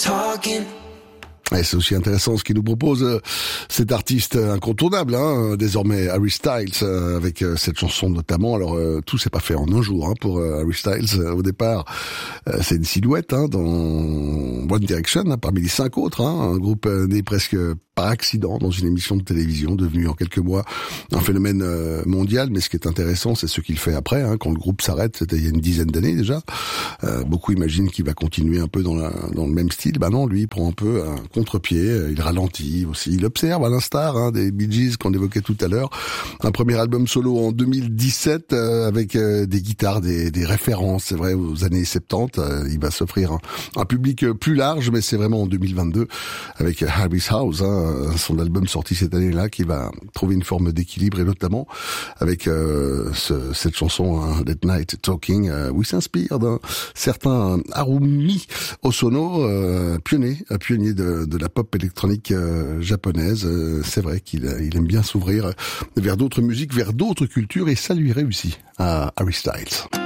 Et c'est aussi intéressant ce qu'il nous propose cet artiste incontournable, désormais Harry Styles, avec cette chanson notamment. Alors tout s'est pas fait en un jour pour Harry Styles. Au départ, c'est une silhouette dans One Direction, parmi les 5 autres, un groupe né presque par accident dans une émission de télévision, devenu en quelques mois un phénomène mondial. Mais ce qui est intéressant, c'est ce qu'il fait après, quand le groupe s'arrête. C'était il y a une dizaine d'années déjà. Beaucoup imaginent qu'il va continuer un peu dans le même style. Ben non, lui, il prend un peu un contre-pied, il ralentit aussi, il observe à l'instar des Bee Gees qu'on évoquait tout à l'heure. Un premier album solo en 2017 avec des guitares, des références, c'est vrai, aux années 70. Il va s'offrir un public plus large, mais c'est vraiment en 2022 avec Harry's House, son album sorti cette année-là, qui va trouver une forme d'équilibre, et notamment avec cette chanson That Night Talking, où il s'inspire d'un certain Harumi Hosono, pionnier de la pop électronique japonaise. C'est vrai qu'il aime bien s'ouvrir vers d'autres musiques, vers d'autres cultures, et ça lui réussit à Harry Styles.